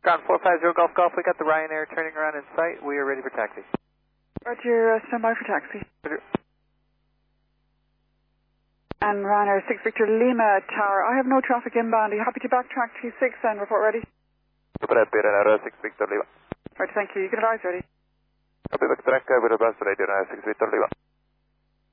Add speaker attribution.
Speaker 1: Ground 450 Golf Golf, we got the Ryanair turning around in sight. We are ready for taxi.
Speaker 2: Roger, stand by for taxi.
Speaker 1: Roger.
Speaker 2: And Ryanair 6 Victor Lima Tower. I have no traffic inbound. Are you happy to backtrack T6 and report ready?
Speaker 1: Ryanair 6 Victor Lima.
Speaker 2: Right, thank you. You can advise ready.
Speaker 1: Copy backtrack, with a bus ready, Ryanair 6 Victor Lima.